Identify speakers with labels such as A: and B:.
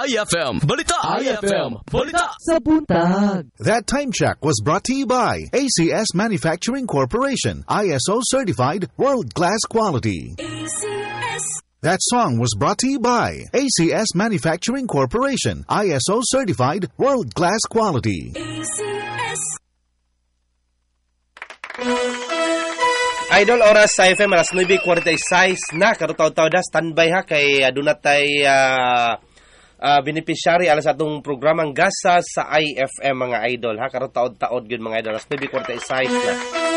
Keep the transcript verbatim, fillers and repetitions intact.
A: I F M. Balita. I F M. Balita.
B: Sa buntag.
C: That time check was brought to you by A C S Manufacturing Corporation. I S O certified world-class quality. A C S. That song was brought to you by A C S Manufacturing Corporation. I S O certified world-class quality. A C S.
D: Idol, oras sa F M, alas nine forty-six na. Karutaw-taw na, standby ha, kay uh, doon natay uh, uh, beneficiary alas atong programang gasa sa I F M mga idol ha. Karutaw-taod yun mga idol, alas nine forty-six na.